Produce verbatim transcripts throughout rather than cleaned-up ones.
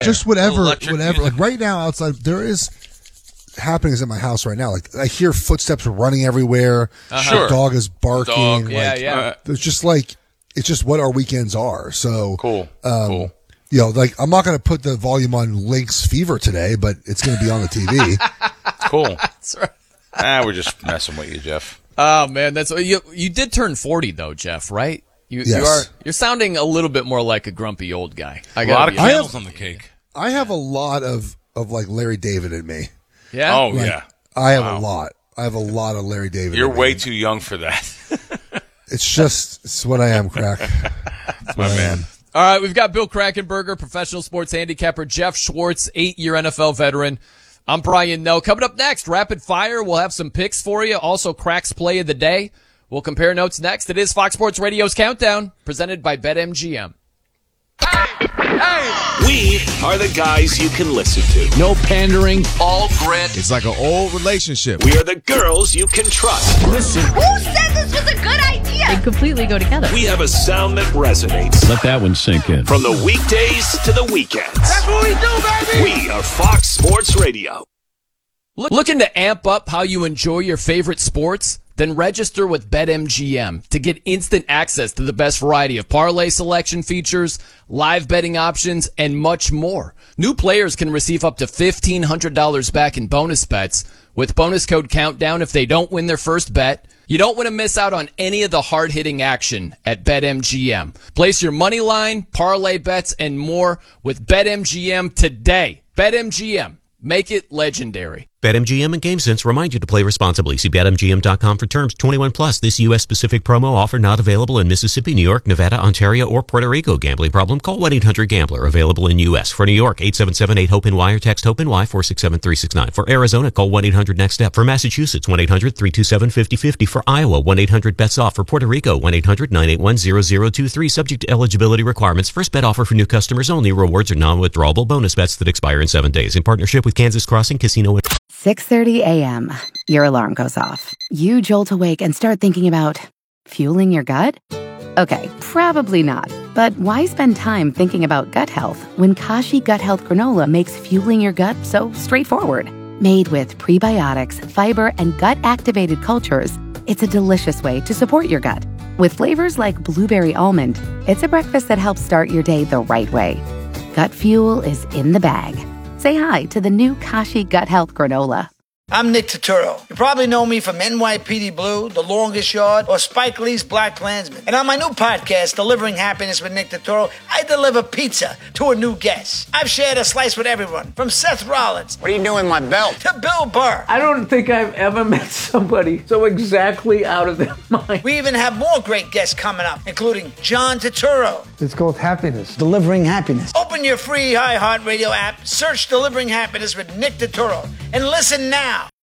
just whatever, whatever. Like right now outside, there is happenings in my house right now. Like I hear footsteps running everywhere. Uh-huh. Sure. The dog is barking. Dog. Yeah, like, yeah. It's just like it's just what our weekends are. So cool. Um, cool. You know, like I'm not going to put the volume on Lynx Fever today, but it's going to be on the T V. Cool. That's right. Ah, we're just messing with you, Jeff. Oh man, that's you. You did turn forty though, Jeff, right? You, yes. you are. You're sounding a little bit more like a grumpy old guy. I a gotta lot of be candles have, on the cake. I have a lot of, of like Larry David in me. Yeah. Oh like, yeah. I have Wow. a lot. I have a lot of Larry David. You're in me. way too young for that. It's just it's what I am, Crack. That's my man. All right, we've got Bill Krackomberger, professional sports handicapper, Jeff Schwartz, eight-year N F L veteran. I'm Brian Noe. Coming up next, Rapid Fire. We'll have some picks for you. Also, Crack's Play of the Day. We'll compare notes next. It is Fox Sports Radio's Countdown, presented by BetMGM. We are the guys you can listen to. No pandering. All grit. It's like an old relationship. We are the girls you can trust. Listen. Who said this was a good idea? They completely go together. We have a sound that resonates. Let that one sink in. From the weekdays to the weekends. That's what we do, baby. We are Fox Sports Radio. Looking to amp up how you enjoy your favorite sports? Then register with BetMGM to get instant access to the best variety of parlay selection features, live betting options, and much more. New players can receive up to fifteen hundred dollars back in bonus bets with bonus code COUNTDOWN if they don't win their first bet. You don't want to miss out on any of the hard-hitting action at BetMGM. Place your money line, parlay bets, and more with BetMGM today. BetMGM. Make it legendary. BetMGM and GameSense remind you to play responsibly. See Bet M G M dot com for terms. twenty-one plus. This U S specific promo offer not available in Mississippi, New York, Nevada, Ontario, or Puerto Rico. Gambling problem? Call one eight hundred gambler. Available in U S. For New York, eight seven seven eight HOPE-N-Y or text HOPE-N-Y four six seven three six nine. For Arizona, call one eight hundred next step. For Massachusetts, one eight hundred three two seven five zero five zero. For Iowa, one eight hundred bets off. For Puerto Rico, one eight hundred nine eight one zero zero two three. Subject to eligibility requirements. First bet offer for new customers only. Rewards are non-withdrawable bonus bets that expire in seven days. In partnership with Kansas Crossing Casino. six thirty a.m. Your alarm goes off. You jolt awake and start thinking about fueling your gut? Okay, probably not. But why spend time thinking about gut health when Kashi Gut Health Granola makes fueling your gut so straightforward? Made with prebiotics, fiber, and gut-activated cultures, it's a delicious way to support your gut. With flavors like blueberry almond, it's a breakfast that helps start your day the right way. Gut fuel is in the bag. Say hi to the new Kashi Gut Health Granola. I'm Nick Turturro. You probably know me from N Y P D Blue, The Longest Yard, or Spike Lee's Black Klansman. And on my new podcast, Delivering Happiness with Nick Turturro, I deliver pizza to a new guest. I've shared a slice with everyone, from Seth Rollins. What are you doing with my belt? To Bill Burr. I don't think I've ever met somebody so exactly out of their mind. We even have more great guests coming up, including John Turturro. It's called Happiness. Delivering Happiness. Open your free iHeartRadio app, search Delivering Happiness with Nick Turturro, and listen now.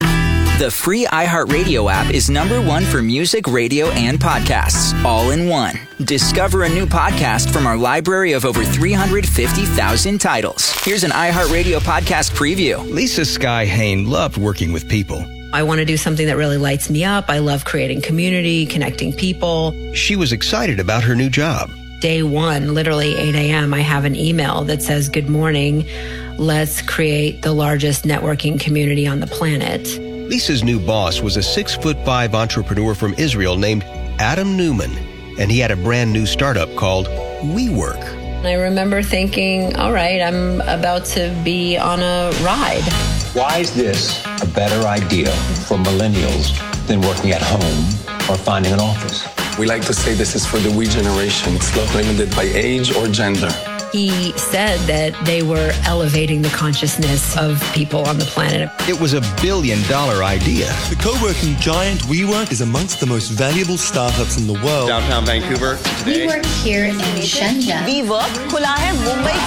The free iHeartRadio app is number one for music, radio, and podcasts, all in one. Discover a new podcast from our library of over three hundred fifty thousand titles. Here's an iHeartRadio podcast preview. Lisa Sky Hain loved working with people. I want to do something that really lights me up. I love creating community, connecting people. She was excited about her new job. Day one, literally eight a.m., I have an email that says, "Good morning. Let's create the largest networking community on the planet." Lisa's new boss was a six-foot-five entrepreneur from Israel named Adam Newman, and he had a brand new startup called WeWork. I remember thinking, all right, I'm about to be on a ride. Why is this a better idea for millennials than working at home or finding an office? We like to say this is for the we generation. It's not limited by age or gender. He said that they were elevating the consciousness of people on the planet. It was a billion-dollar idea. The co-working giant WeWork is amongst the most valuable startups in the world. Downtown Vancouver today. We work here in Shenzhen. WeWork खुला है मुंबई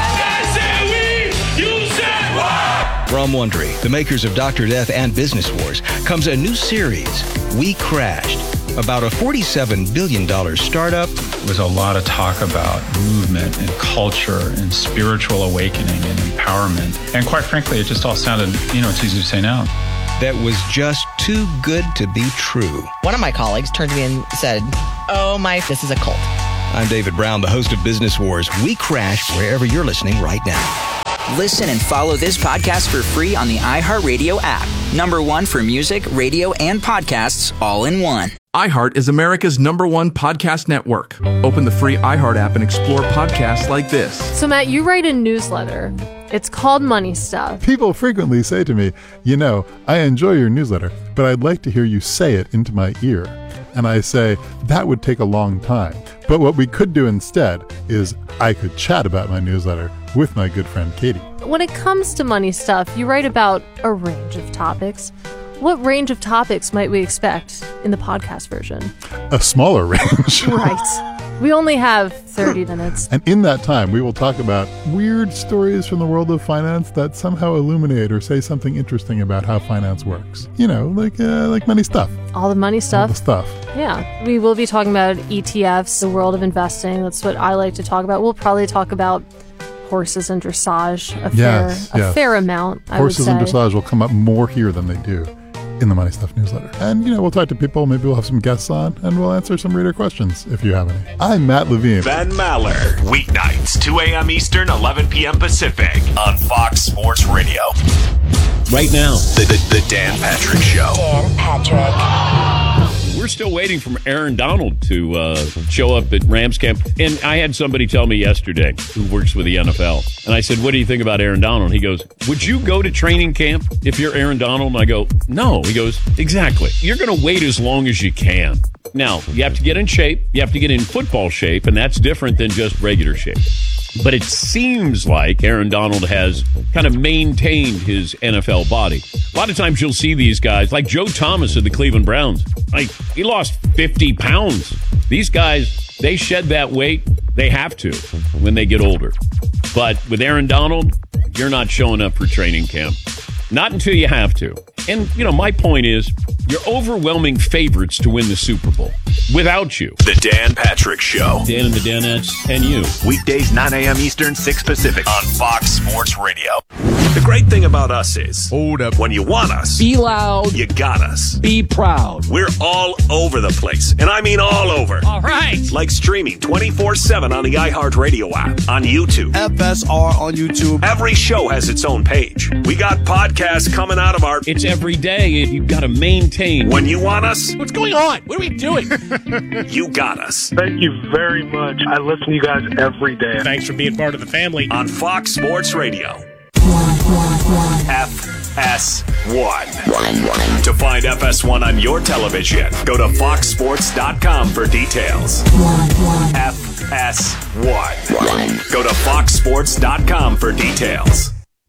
के. From Wondery, the makers of Doctor Death and Business Wars, comes a new series, We Crashed, about a forty-seven billion dollars startup. There was a lot of talk about movement and culture and spiritual awakening and empowerment. And quite frankly, it just all sounded, you know, it's easy to say now. That was just too good to be true. One of my colleagues turned to me and said, "Oh my, this is a cult." I'm David Brown, the host of Business Wars. We Crash wherever you're listening right now. Listen and follow this podcast for free on the iHeartRadio app. Number one for music, radio, and podcasts all in one. iHeart is America's number one podcast network. Open the free iHeart app and explore podcasts like this. So, Matt, you write a newsletter. It's called Money Stuff. People frequently say to me, you know, I enjoy your newsletter, but I'd like to hear you say it into my ear. And I say, that would take a long time. But what we could do instead is I could chat about my newsletter with my good friend Katie. When it comes to Money Stuff, you write about a range of topics. What range of topics might we expect in the podcast version? A smaller range. Right. We only have thirty minutes. And in that time, we will talk about weird stories from the world of finance that somehow illuminate or say something interesting about how finance works. You know, like uh, like money stuff. All the money stuff. All the stuff. Yeah. We will be talking about E T Fs, the world of investing. That's what I like to talk about. We'll probably talk about horses and dressage a yes, fair, yes. a fair amount, I Horses would say. and dressage will come up more here than they do in the Money Stuff newsletter. And, you know, we'll talk to people, maybe we'll have some guests on, and we'll answer some reader questions if you have any. I'm Matt Levine. Ben Maller. Weeknights, two a.m. Eastern, eleven p.m. Pacific on Fox Sports Radio. Right now, The, the, the Dan Patrick Show. Dan Patrick. we're still waiting for Aaron Donald to uh, show up at Rams camp. And I had somebody tell me yesterday who works with the N F L. And I said, what do you think about Aaron Donald? He goes, would you go to training camp if you're Aaron Donald? And I go, no. He goes, exactly. You're going to wait as long as you can. Now, you have to get in shape. You have to get in football shape, and that's different than just regular shape. But it seems like Aaron Donald has kind of maintained his N F L body. A lot of times you'll see these guys, like Joe Thomas of the Cleveland Browns. Like, he lost fifty pounds. These guys, they shed that weight. They have to when they get older. But with Aaron Donald, you're not showing up for training camp. Not until you have to. And, you know, my point is, you're overwhelming favorites to win the Super Bowl without you. The Dan Patrick Show. Dan and the Danettes and you. Weekdays, nine a.m. Eastern, six Pacific on Fox Sports Radio. The great thing about us is, hold up. When you want us, be loud. You got us. Be proud. We're all over the place. And I mean all over. All right. Like streaming twenty-four seven on the iHeartRadio app, on YouTube. F S R on YouTube. Every show has its own page. We got podcasts coming out of our... It's every day. You've got to maintain. When you want us... What's going on? What are we doing? You got us. Thank you very much. I listen to you guys every day. Thanks for being part of the family. On Fox Sports Radio. F S one. To find F S one on your television, go to fox sports dot com for details. F S one. Go to fox sports dot com for details.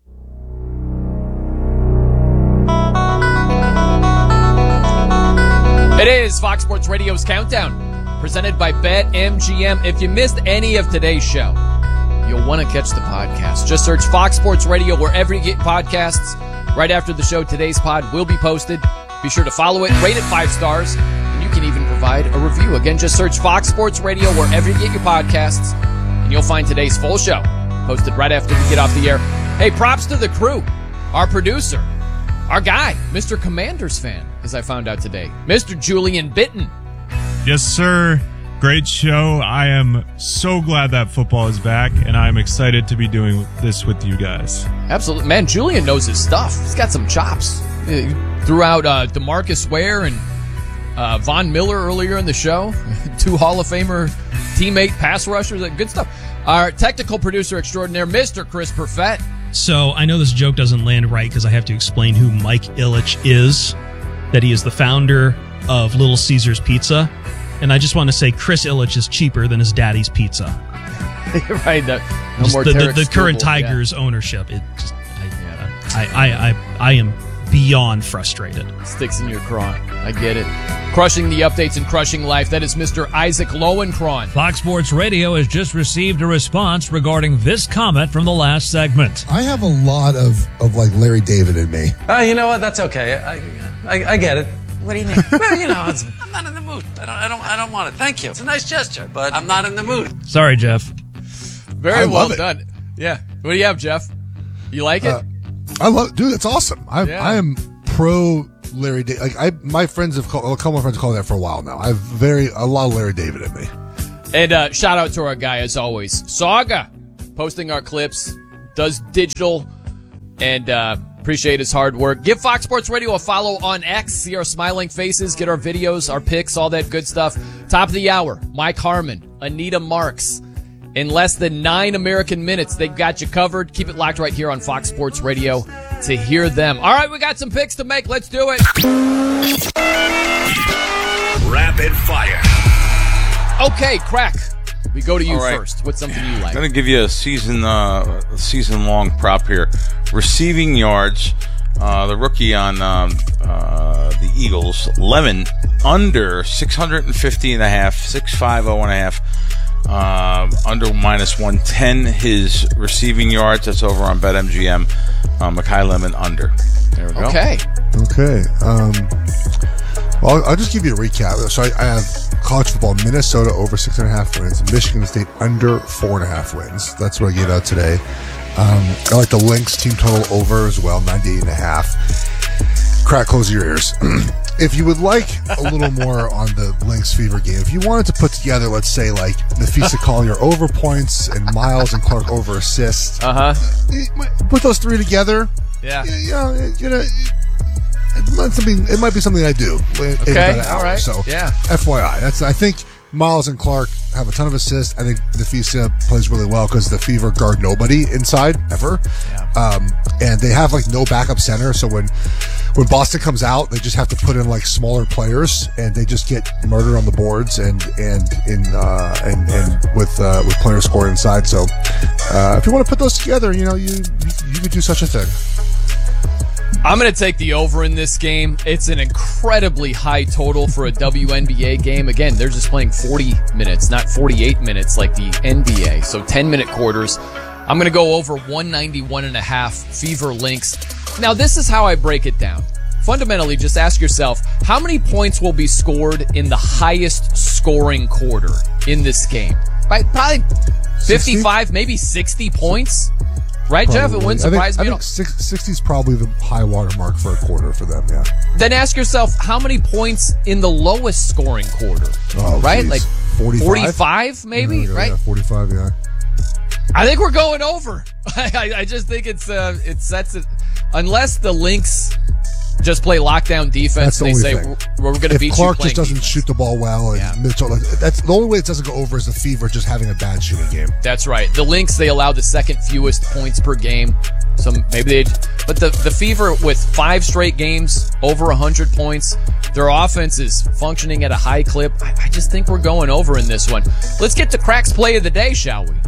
It is Fox Sports Radio's Countdown, presented by BetMGM. If you missed any of today's show, you'll want to catch the podcast. Just search Fox Sports Radio wherever you get podcasts. Right after the show, today's pod will be posted. Be sure to follow it, rate it five stars, and you can even provide a review. Again, just search Fox Sports Radio wherever you get your podcasts, and you'll find today's full show posted right after we get off the air. Hey, props to the crew, our producer, our guy, Mister Commanders fan, as I found out today, Mister Julian Bitten. Yes, sir. Great show. I am so glad that football is back, and I'm excited to be doing this with you guys. Absolutely. Man, Julian knows his stuff. He's got some chops. He threw out uh, DeMarcus Ware and uh, Von Miller earlier in the show. Two Hall of Famer teammate pass rushers. Good stuff. Our technical producer extraordinaire, Mister Chris Perfett. So I know this joke doesn't land right because I have to explain who Mike Ilitch is, that he is the founder of Little Caesars Pizza. And I just want to say Chris Ilitch is cheaper than his daddy's pizza. Right. No, no just more the, the, Tarek the current Struble, Tigers yeah. ownership. It just, I, yeah. I, I, I, I am beyond frustrated. Sticks in your craw. I get it. Crushing the updates and crushing life. That is Mister Isaac Lowenkron. Fox Sports Radio has just received a response regarding this comment from the last segment. I have a lot of, of like Larry David in me. Uh, you know what? That's okay. I, I, I get it. What do you mean? Well, you know, it's, I'm not in the mood. I don't, I don't, I don't want it. Thank you. It's a nice gesture, but I'm not in the mood. Sorry, Jeff. Very I well love it. done. Yeah. What do you have, Jeff? You like it? Uh, I love, dude. It's awesome. I, Yeah. I am pro Larry David. Like I, my friends have called, a couple of my friends have called me that for a while now. I have very a lot of Larry David in me. And uh, shout out to our guy as always, Saga, posting our clips. does digital, and uh, appreciate his hard work. Give Fox Sports Radio a follow on X. See our smiling faces, get our videos, our pics, all that good stuff. Top of the hour, Mike Harmon, Anita Marks. In less than nine American minutes, they've got you covered. Keep it locked right here on Fox Sports Radio to hear them. All right, we got some picks to make. Let's do it. Rapid fire. Okay, Crack. We go to you right. first. What's something you like? I'm going to give you a season, uh, season long prop here. Receiving yards. Uh, the rookie on um, uh, the Eagles, Lemon, under six fifty and a half, six fifty and a half. Uh, under minus one ten, his receiving yards. That's over on BetMGM. Uh, Mekhi Lemon under. There we go. Okay. Okay. Um, well, I'll, I'll just give you a recap. So I, I have college football: Minnesota over six and a half wins, Michigan State under four and a half wins. That's what I gave out today. Um, I like the Lynx team total over as well, ninety-eight and a half. Crack, close your ears. If you would like a little more on the Lynx Fever game, if you wanted to put together, let's say, like Nafisa Collier over points and Miles and Clark over assists, uh huh, put those three together. Yeah, you know, you know, it might, something, it might be something I do. In okay, about an hour. All right. So, yeah. F Y I, that's I think Miles and Clark have a ton of assists. I think Nafisa plays really well because the Fever guard nobody inside ever, yeah. um, and they have like no backup center. So when when Boston comes out, they just have to put in like smaller players, and they just get murdered on the boards and and in uh, and and with uh, with players scoring inside. So uh, if you want to put those together, you know, you you could do such a thing. I'm going to take the over in this game. It's an incredibly high total for a W N B A game. Again, they're just playing forty minutes, not forty-eight minutes like the N B A. So ten-minute quarters. I'm going to go over one ninety-one and a half Fever Lynx. Now, this is how I break it down. Fundamentally, just ask yourself, how many points will be scored in the highest scoring quarter in this game? By probably fifty-five, maybe sixty points. Right, Probably. Jeff? It wouldn't I think, surprise I me. think six, sixty is probably the high water mark for a quarter for them, yeah. Then ask yourself, how many points in the lowest scoring quarter? Oh, right? geez. Like forty-five? forty-five, maybe? Yeah, right? Yeah, forty-five, yeah. I think we're going over. I, I just think it's uh, it sets it. Unless the Lynx just play lockdown defense, That's the and they only say thing. we're, we're going to beat If Clark you. just doesn't defense. shoot the ball well, and Yeah. Mitchell, that's the only way it doesn't go over is the Fever just having a bad shooting game. That's right. The Lynx, they allow the second fewest points per game. So maybe they, but the the Fever with five straight games over one hundred points, their offense is functioning at a high clip. I, I just think we're going over in this one. Let's get to Crack's play of the day, shall we?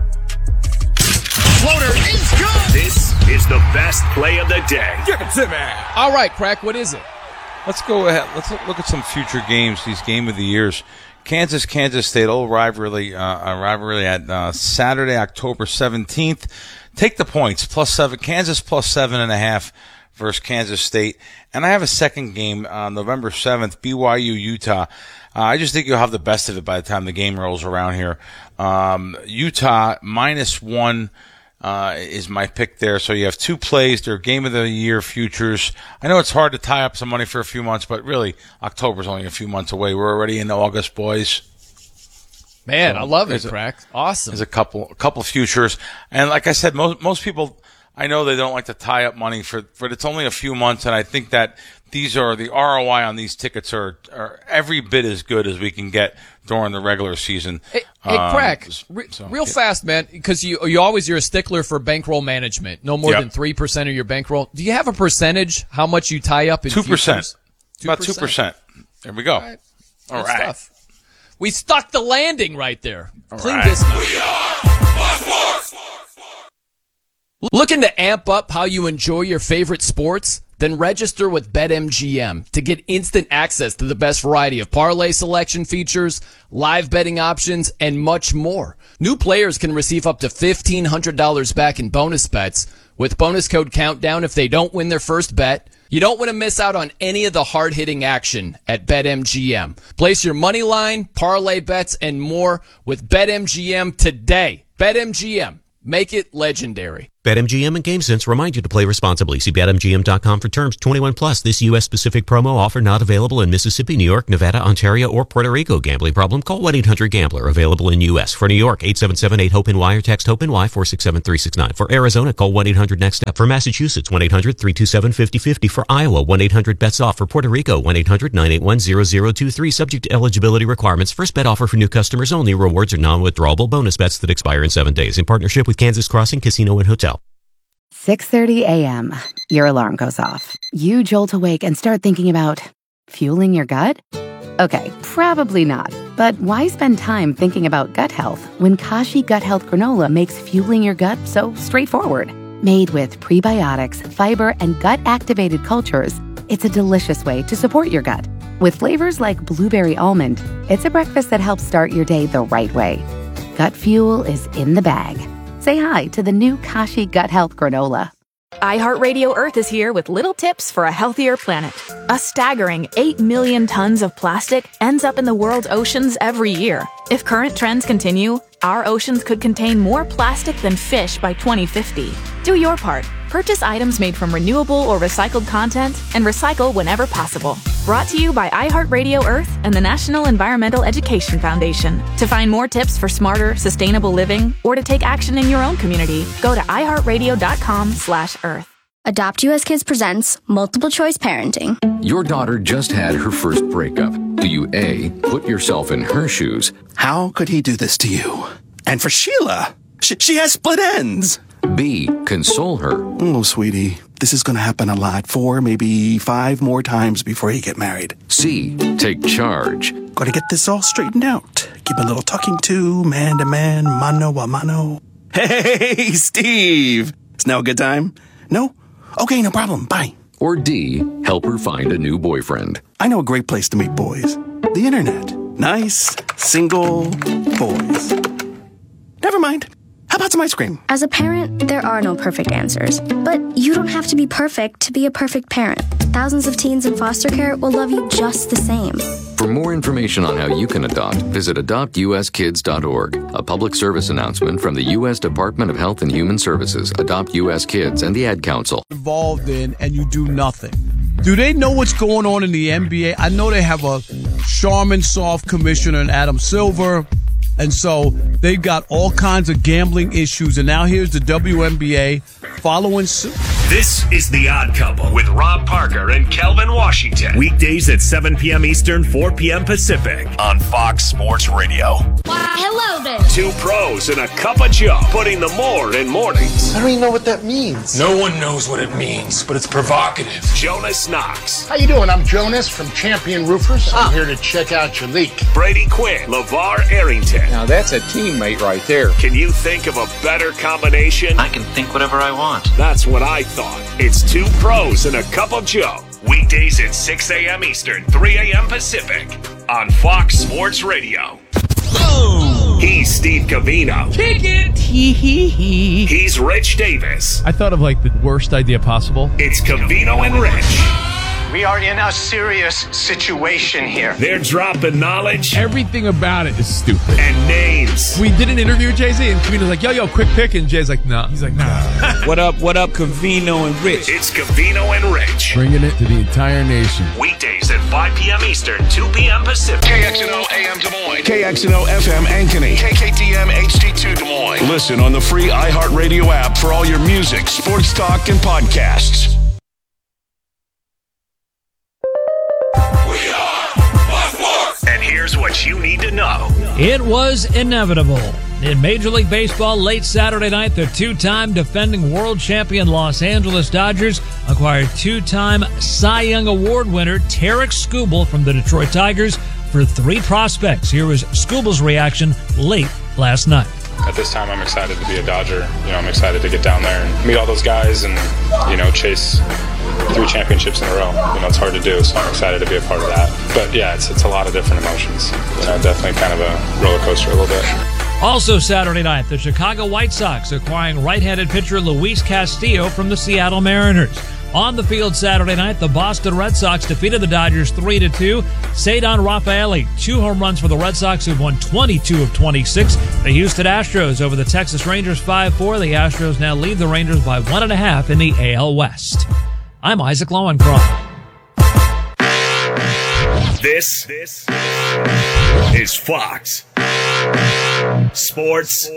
Floater is good. This is the best play of the day. Give it to me. All right, Crack, what is it? Let's go ahead. Let's look at some future games, these game of the years. Kansas, Kansas State, old rivalry, uh, rivalry at uh, Saturday, October seventeenth. Take the points, plus seven. Kansas plus seven and a half versus Kansas State. And I have a second game on November seventh, B Y U, Utah. Uh, I just think you'll have the best of it by the time the game rolls around here. Um, Utah minus one. Uh, is my pick there. So you have two plays. They're game of the year futures. I know it's hard to tie up some money for a few months, but really, October's only a few months away. We're already in August, boys. Man, So I love it, there's a- Crack. Awesome. There's a couple, a couple futures. And like I said, most, most people, I know they don't like to tie up money for, but it's only a few months. And I think that these are, the R O I on these tickets are, are every bit as good as we can get during the regular season. Hey, hey Um, Crack, re- so, real yeah. fast, man, because you you always you're a stickler for bankroll management. No more Yep. than three percent of your bankroll. Do you have a percentage how much you tie up in Two percent. futures? About two percent. There we go. All right. All Good right. stuff. We stuck the landing right there. All Clean right. business. Looking to amp up how you enjoy your favorite sports? Then register with BetMGM to get instant access to the best variety of parlay selection features, live betting options, and much more. New players can receive up to fifteen hundred dollars back in bonus bets with bonus code COUNTDOWN if they don't win their first bet. You don't want to miss out on any of the hard-hitting action at BetMGM. Place your money line, parlay bets, and more with BetMGM today. BetMGM. Make it legendary. BetMGM and GameSense remind you to play responsibly. See Bet M G M dot com for terms. twenty-one plus. This U S-specific promo offer not available in Mississippi, New York, Nevada, Ontario, or Puerto Rico. Gambling problem? Call one eight hundred gambler. Available in U S. For New York, eight seven seven eight hope N Y or text HOPE-NY four six seven three six nine. For Arizona, call one eight hundred next step. For Massachusetts, one eight hundred three two seven five zero five zero. For Iowa, one eight hundred bets off. For Puerto Rico, one eight hundred nine eight one zero zero two three. Subject to eligibility requirements. First bet offer for new customers only. Rewards are non-withdrawable bonus bets that expire in seven days. In partnership with Kansas Crossing Casino and Hotel. six thirty a.m. Your alarm goes off. You jolt awake and start thinking about fueling your gut? Okay, probably not. But why spend time thinking about gut health when Kashi Gut Health Granola makes fueling your gut so straightforward? Made with prebiotics, fiber, and gut-activated cultures, it's a delicious way to support your gut. With flavors like blueberry almond, it's a breakfast that helps start your day the right way. Gut fuel is in the bag. Say hi to the new Kashi Gut Health Granola. iHeartRadio Earth is here with little tips for a healthier planet. A staggering eight million tons of plastic ends up in the world's oceans every year. If current trends continue, our oceans could contain more plastic than fish by twenty fifty. Do your part. Purchase items made from renewable or recycled content and recycle whenever possible. Brought to you by iHeartRadio Earth and the National Environmental Education Foundation. To find more tips for smarter, sustainable living or to take action in your own community, go to iHeartRadio.com slash Earth. Adopt U S Kids presents Multiple Choice Parenting. Your daughter just had her first breakup. Do you A, put yourself in her shoes? How could he do this to you? And for Sheila, she, she has split ends. B, console her. Oh, sweetie, this is going to happen a lot. Four, maybe five more times before you get married. C, take charge. Got to get this all straightened out. Give a little talking to, man to man, mano a mano. Hey, Steve! Is now a good time? No? Okay, no problem. Bye. Or D, help her find a new boyfriend. I know a great place to meet boys. The internet. Nice, single boys. Never mind. How about some ice cream? As a parent, there are no perfect answers. But you don't have to be perfect to be a perfect parent. Thousands of teens in foster care will love you just the same. For more information on how you can adopt, visit adopt u s kids dot org. A public service announcement from the U S Department of Health and Human Services, Adopt U S Kids, and the Ad Council. Involved in, and you do nothing. Do they know what's going on in the N B A? I know they have a Charmin soft commissioner and Adam Silver. And so they've got all kinds of gambling issues. And now here's the W N B A following suit. This is The Odd Couple with Rob Parker and Kelvin Washington. Weekdays at seven p.m. Eastern, four p.m. Pacific on Fox Sports Radio. Why, hello there. Two pros and a cup of Joe, putting the more in mornings. I don't even know what that means. No one knows what it means, but it's provocative. Jonas Knox. How you doing? I'm Jonas from Champion Roofers. I'm ah. here to check out your leak. Brady Quinn. LeVar Arrington. Now that's a teammate right there. Can you think of a better combination? I can think whatever I want. That's what I thought. It's two pros and a cup of Joe. Weekdays at six a.m. Eastern, three a.m. Pacific on Fox Sports Radio. Oh. He's Steve Covino. Kick it. Hee hee hee. He's Rich Davis. I thought of like the worst idea possible. It's Covino and Rich. We are in a serious situation here. They're dropping knowledge. Everything about it is stupid. And names. We did an interview with Jay-Z, and Covino's like, yo, yo, quick pick. And Jay's like, nah. He's like, nah. What up, what up, Covino and Rich? It's Covino and Rich. Bringing it to the entire nation. Weekdays at five p.m. Eastern, two p.m. Pacific. K X N O A M Des Moines. K X N O F M Ankeny. K K D M H D two Des Moines. Listen on the free iHeartRadio app for all your music, sports talk, and podcasts. And here's what you need to know. It was inevitable. In Major League Baseball late Saturday night, the two-time defending world champion Los Angeles Dodgers acquired two-time Cy Young Award winner Tarik Skubal from the Detroit Tigers for three prospects. Here was Skubal's reaction late last night. At this time, I'm excited to be a Dodger. You know, I'm excited to get down there and meet all those guys and, you know, chase three championships in a row. You know, it's hard to do, so I'm excited to be a part of that. But, yeah, it's it's a lot of different emotions. You know, definitely kind of a roller coaster a little bit. Also Saturday night, the Chicago White Sox acquiring right-handed pitcher Luis Castillo from the Seattle Mariners. On the field Saturday night, the Boston Red Sox defeated the Dodgers three to two. Cedar Rafaeli, two home runs for the Red Sox, who've won twenty-two of twenty-six. The Houston Astros over the Texas Rangers five four. The Astros now lead the Rangers by one and a half in the A L West. I'm Isaac Lowenkron. This, this is Fox Sports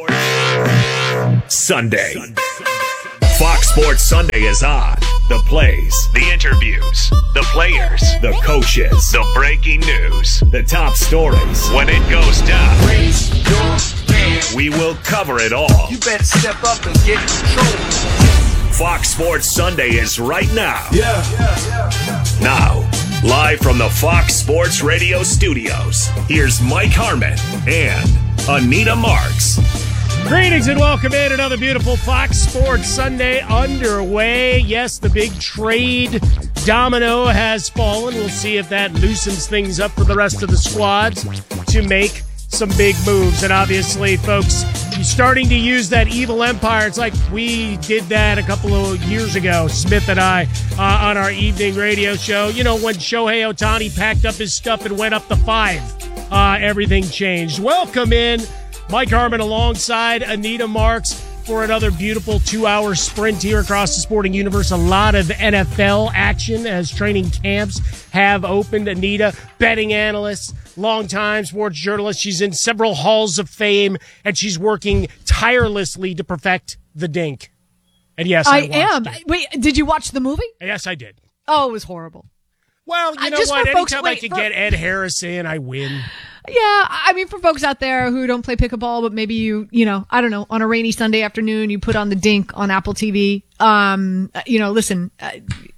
Sunday. Fox Sports Sunday is on. The plays, the interviews, the players, the coaches, the breaking news, the top stories. When it goes down, raise your hand. We will cover it all. You better step up and get in control. Fox Sports Sunday is right now. Yeah. yeah, yeah, yeah. Now, live from the Fox Sports Radio studios, here's Mike Harmon and Anita Marks. Greetings and welcome in. Another beautiful Fox Sports Sunday underway. Yes, the big trade domino has fallen. We'll see if that loosens things up for the rest of the squads to make some big moves. And obviously, folks, you're starting to use that evil empire. It's like we did that a couple of years ago, Smith and I, uh, on our evening radio show. You know, when Shohei Ohtani packed up his stuff and went up to five, uh, everything changed. Welcome in. Mike Harmon alongside Anita Marks for another beautiful two-hour sprint here across the sporting universe. A lot of N F L action as training camps have opened. Anita, betting analyst, longtime sports journalist. She's in several halls of fame, and she's working tirelessly to perfect the dink. And yes, I, I am. It. Wait, did you watch the movie? Yes, I did. Oh, it was horrible. Well, you know Just what? for folks- Anytime I wait, can for- get Ed Harris in, I win. Yeah, I mean, for folks out there who don't play pickleball, but maybe you, you know, I don't know, on a rainy Sunday afternoon, you put on the Dink on Apple T V. Um, you know, listen, uh,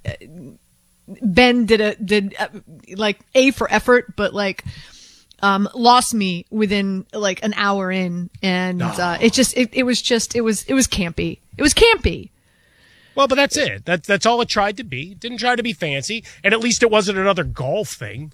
Ben did a did uh, like A for effort, but like um lost me within like an hour in, and uh, it just it, it was just it was it was campy. It was campy. Well, but that's it. That, that's all it tried to be. It didn't try to be fancy, and at least it wasn't another golf thing.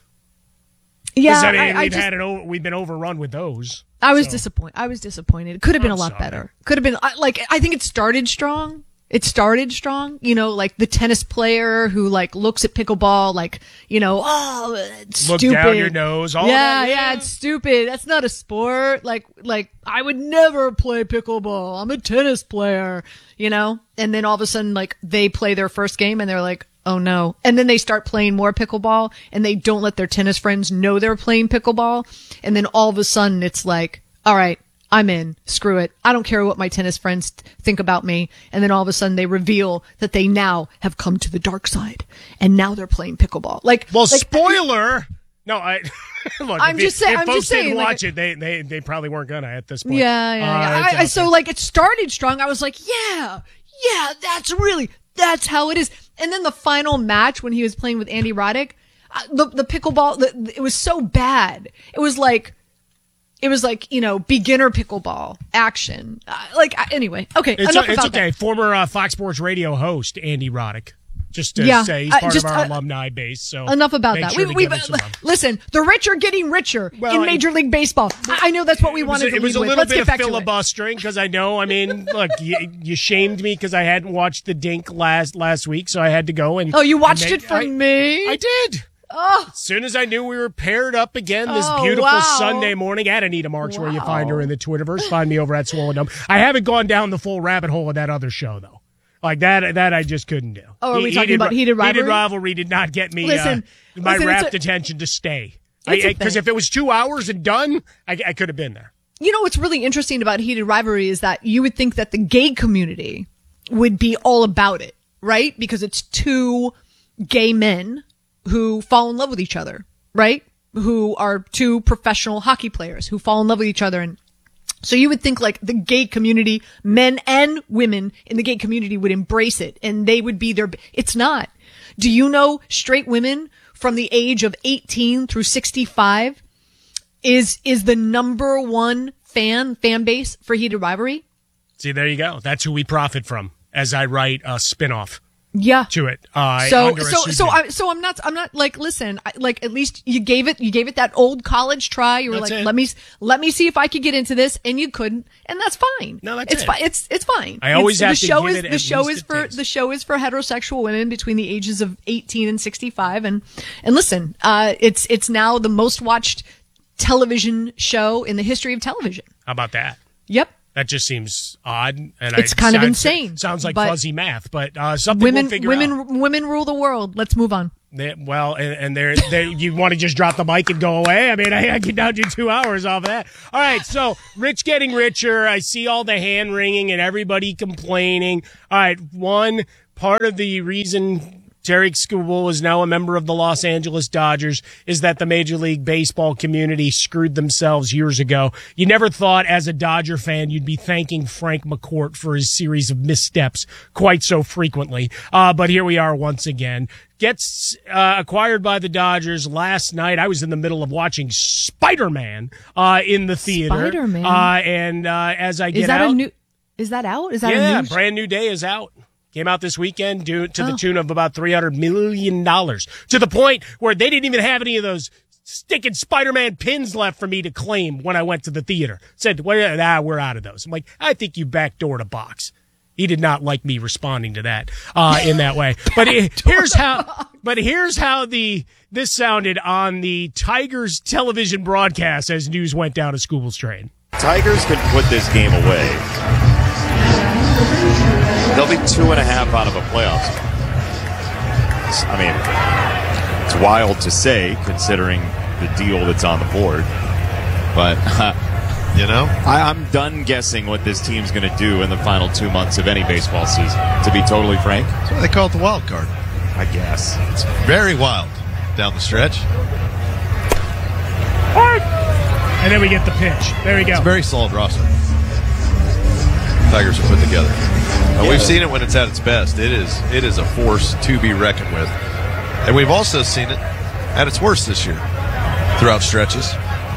Yeah, I mean, I, I we've just, had it. Over, we've been overrun with those. I was so. disappointed. I was disappointed. It could have been I'm a lot sorry. better. Could have been I- like I think it started strong. It started strong. You know, like the tennis player who like looks at pickleball like, you know, oh, it's Look stupid. down your nose. All yeah, that, yeah, yeah, it's stupid. That's not a sport. Like, like I would never play pickleball. I'm a tennis player. You know, and then all of a sudden, like they play their first game and they're like, oh no. And then they start playing more pickleball and they don't let their tennis friends know they're playing pickleball. And then all of a sudden it's like, all right, I'm in. Screw it. I don't care what my tennis friends think about me. And then all of a sudden they reveal that they now have come to the dark side and now they're playing pickleball. Like, well, like, spoiler. No, I. Look, I'm if, just saying. If I'm folks just saying. didn't like, watch it, they, they they probably weren't gonna at this point. Yeah, yeah, yeah. Uh, I, I, it's so out like it started strong. I was like, yeah, yeah, that's really, that's how it is. And then the final match when he was playing with Andy Roddick, uh, the, the pickleball, the, it was so bad. It was like, it was like, you know, beginner pickleball action. Uh, like, uh, anyway. Okay. It's, enough it's about okay. that. Former uh, Fox Sports Radio host, Andy Roddick. Just to Yeah, say, he's uh, part just, of our uh, alumni base. So Enough about make that. Sure we, to we, give him some love. listen, the rich are getting richer Well, in it- Major League Baseball. I, I know that's what we It was, wanted a- to it was lead a with. little Let's bit get of back to it. filibustering because I know. I mean, look, you, you shamed me because I hadn't watched the Dink last last week, so I had to go and. Oh, you watched and make- it for I, me? I did. Oh. As soon as I knew we were paired up again this Oh, beautiful wow. Sunday morning at Anita Marks, where you Wow. find her in the Twitterverse. Find me over at Swollen Dome. I haven't gone down the full rabbit hole of that other show though. Like that, that I just couldn't do. Oh, are we talking about Heated Rivalry? Heated Rivalry did not get me Listen, uh, my listen, it's rapt a- attention to stay. It's a Because thing. if it was two hours and done, I, I could have been there. You know what's really interesting about Heated Rivalry is that you would think that the gay community would be all about it, right? Because it's two gay men who fall in love with each other, right? Who are two professional hockey players who fall in love with each other. And so you would think like the gay community, men and women in the gay community would embrace it and they would be their, it's not. Do you know straight women from the age of eighteen through sixty-five is, is the number one fan, fan base for Heated Rivalry? See, there you go. That's who we profit from as I write a spinoff. Yeah. To it. Uh, so under a so so pseudonym. I so I'm not I'm not like listen I, like at least you gave it you gave it that old college try. You were That's like it. let me let me see if I could get into this, and you couldn't, and that's fine. No, that's it's it. fine. It's it's fine. I always it's, have the to show give is it the at show least is a for taste. the show is for heterosexual women between the ages of eighteen and sixty-five, and and listen, uh, it's it's now the most watched television show in the history of television. How about that? Yep. That just seems odd, and It's I, kind of sounds- insane, Sounds like but fuzzy math, but uh, something Women we'll figure women out. women rule the world. Let's move on. They, well, and, and they're, they you want to just drop the mic and go away? I mean, I, I can down you two hours off of that. All right, so Rich getting richer. I see all the hand wringing and everybody complaining. All right, one part of the reason Tarek Skubal is now a member of the Los Angeles Dodgers is that the Major League Baseball community screwed themselves years ago. You never thought as a Dodger fan you'd be thanking Frank McCourt for his series of missteps quite so frequently. Uh, but here we are once again. Gets uh, acquired by the Dodgers last night. I was in the middle of watching Spider-Man uh, in the theater. Spider-Man? Uh, and uh, as I get Is that out... a new? Is that out? Is that yeah, a new? brand new day is out. Came out this weekend due to the Oh. tune of about three hundred million dollars, to the point where they didn't even have any of those sticking Spider-Man pins left for me to claim when I went to the theater. Said, well, nah, we're out of those. I'm like, I think you backdoored a box. He did not like me responding to that uh, in that way. But it, here's how. But here's how the this sounded on the Tigers television broadcast as news went down to Scubal's train. Tigers can put this game away. They'll be two and a half out of a playoff spot. I mean, it's wild to say considering the deal that's on the board, but uh, you know, I, I'm done guessing what this team's going to do in the final two months of any baseball season. To be totally frank, that's why they call it the wild card. I guess it's very wild down the stretch. And then we get the pitch. There we go. It's a very solid roster. Tigers are put together. And Yeah. we've seen it when it's at its best. It is it is a force to be reckoned with. And we've also seen it at its worst this year throughout stretches.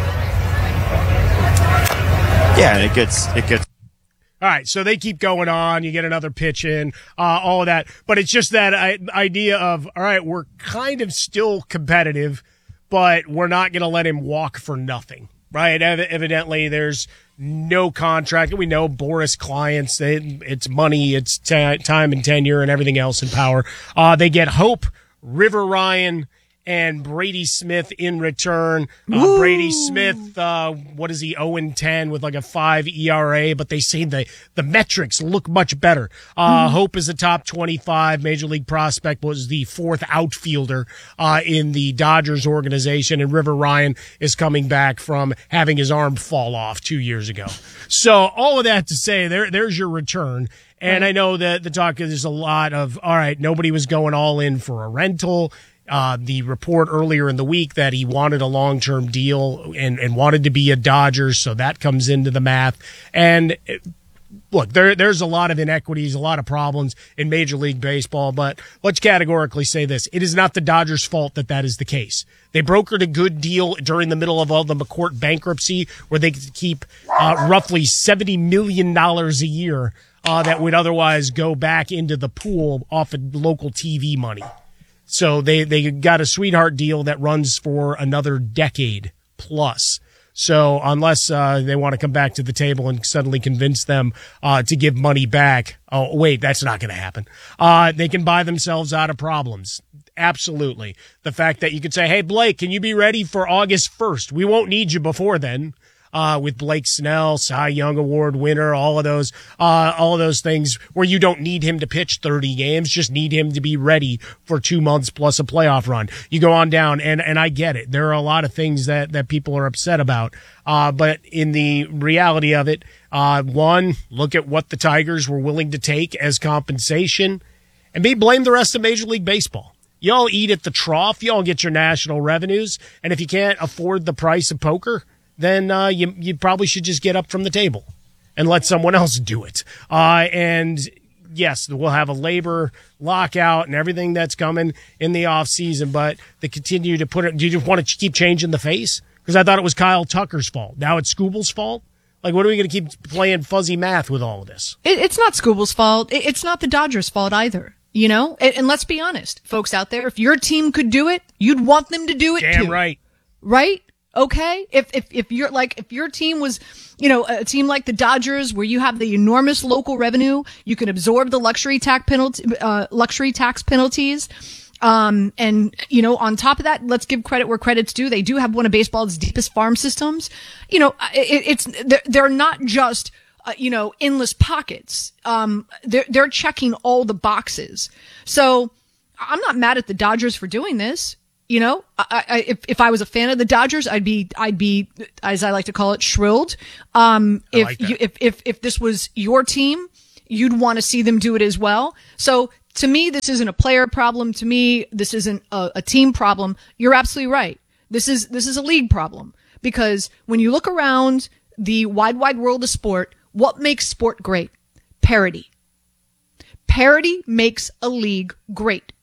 Yeah, and it gets it gets. All right, so they keep going on. You get another pitch in, uh, all of that. But it's just that I- idea of, all right, we're kind of still competitive, but we're not going to let him walk for nothing, right? Ev- evidently, there's no contract. We know Boris clients, they, it's money, it's t- time and tenure and everything else and power. Uh, they get Hope, River Ryan, and Brady Smith in return. Uh, Brady Smith, uh, what is he, oh and ten with like a five E R A, but they say the, the metrics look much better. Uh, Hope is a top twenty-five Major League prospect, was the fourth outfielder uh, in the Dodgers organization, and River Ryan is coming back from having his arm fall off two years ago. So all of that to say, there there's your return. And I know that the talk is a lot of, all right, nobody was going all in for a rental. Uh, the report earlier in the week that he wanted a long-term deal and, and wanted to be a Dodger, so that comes into the math. And it, look, there there's a lot of inequities, a lot of problems in Major League Baseball, but let's categorically say this. It is not the Dodgers' fault that that is the case. They brokered a good deal during the middle of all the McCourt bankruptcy where they could keep uh, roughly seventy million dollars a year uh, that would otherwise go back into the pool off of local T V money. So they, they got a sweetheart deal that runs for another decade plus. So unless uh, they want to come back to the table and suddenly convince them uh, to give money back, oh, wait, that's not going to happen. Uh, they can buy themselves out of problems. Absolutely. The fact that you could say, hey, Blake, can you be ready for August first? We won't need you before then. Uh, with Blake Snell, Cy Young Award winner, all of those, uh, all of those things where you don't need him to pitch thirty games, just need him to be ready for two months plus a playoff run. You go on down, and, and I get it. There are a lot of things that, that people are upset about. Uh, but in the reality of it, uh, one, look at what the Tigers were willing to take as compensation, and B, blame the rest of Major League Baseball. Y'all eat at the trough. Y'all get your national revenues. And if you can't afford the price of poker, then uh, you you probably should just get up from the table and let someone else do it. Uh, and yes, we'll have a labor lockout and everything that's coming in the off season, but they continue to put it. Do you just want to keep changing the face? Because I thought it was Kyle Tucker's fault. Now it's Scubal's fault. Like, what are we going to keep playing fuzzy math with all of this? It, it's not Scubal's fault. It, it's not the Dodgers' fault either. You know, and, and let's be honest, folks out there, if your team could do it, you'd want them to do it Damn too. right. Right? Okay? If, if, if you're like, if your team was, you know, a team like the Dodgers where you have the enormous local revenue, you can absorb the luxury tax penalty, uh, luxury tax penalties. Um, and, you know, on top of that, let's give credit where credit's due. They do have one of baseball's deepest farm systems. You know, it, it's, they're, they're not just, Uh, you know, endless pockets. Um, they're, they're checking all the boxes. So I'm not mad at the Dodgers for doing this. You know, I, I, if, if I was a fan of the Dodgers, I'd be, I'd be, as I like to call it, shrilled. Um, I if like that. you, if, if, if this was your team, you'd want to see them do it as well. So to me, this isn't a player problem. To me, this isn't a, a team problem. You're absolutely right. This is, this is a league problem because when you look around the wide, wide world of sport, what makes sport great? Parity. Parity makes a league great.